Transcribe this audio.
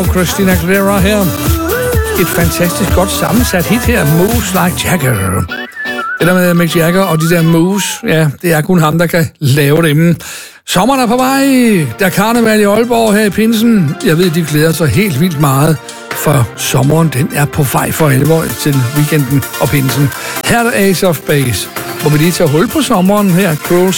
Christina Aguilera her. Et fantastisk godt sammensat hit her, Moves Like Jagger. Det der med Mick Jagger og de der moves, ja, det er kun ham, der kan lave dem. Sommeren er på vej. Der er karneval i Aalborg her i pinsen. Jeg ved, de glæder sig helt vildt meget, for sommeren den er på vej for alvor til weekenden og pinsen. Her er der Ace of Base, hvor vi lige tager hul på sommeren her. Cruel